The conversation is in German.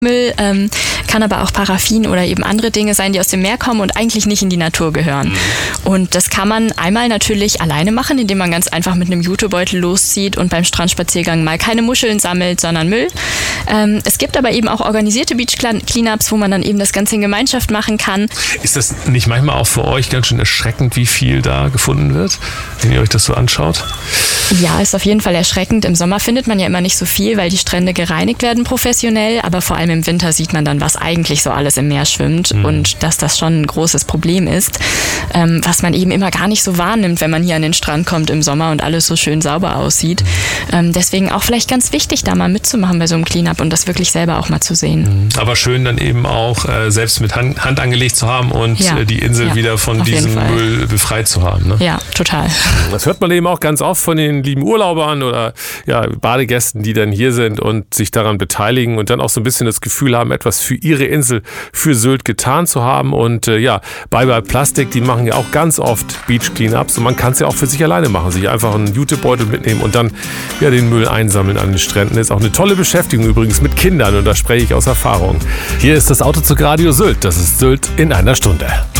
Müll, kann aber auch Paraffin oder eben andere Dinge sein, die aus dem Meer kommen und eigentlich nicht in die Natur gehören. Und das kann man einmal natürlich alleine machen, indem man ganz einfach mit einem Jutebeutel loszieht und beim Strandspaziergang mal keine Muscheln sammelt, sondern Müll. Es gibt aber eben auch organisierte Beach-Cleanups, wo man dann eben das Ganze in Gemeinschaft machen kann. Ist das nicht manchmal auch für euch ganz schön erschreckend, wie viel da gefunden wird, wenn ihr euch das so anschaut? Ja, ist auf jeden Fall erschreckend. Im Sommer findet man ja immer nicht so viel, weil die Strände gereinigt werden professionell, aber vor allem im Winter sieht man dann, was eigentlich so alles im Meer schwimmt und dass das schon ein großes Problem ist, was man eben immer gar nicht so wahrnimmt, wenn man hier an den Strand kommt im Sommer und alles so schön sauber aussieht. Deswegen auch vielleicht ganz wichtig, da mal mitzumachen bei so einem Cleanup und das wirklich selber auch mal zu sehen. Aber schön dann eben auch selbst mit Hand angelegt zu haben und die Insel wieder von diesem Müll befreit zu haben. Ne? Ja, total. Das hört man eben auch ganz oft von den lieben Urlaubern oder Badegästen, die dann hier sind und sich daran beteiligen und dann auch so ein bisschen das Gefühl haben, etwas für ihre Insel, für Sylt getan zu haben. Und Bye Plastik, die machen ja auch ganz oft Beach Cleanups und man kann es ja auch für sich alleine machen. Sich einfach einen Jutebeutel mitnehmen und dann den Müll einsammeln an den Stränden. Das ist auch eine tolle Beschäftigung übrigens mit Kindern und da spreche ich aus Erfahrung. Hier ist das Autozug Radio Sylt. Das ist Sylt in einer Stunde.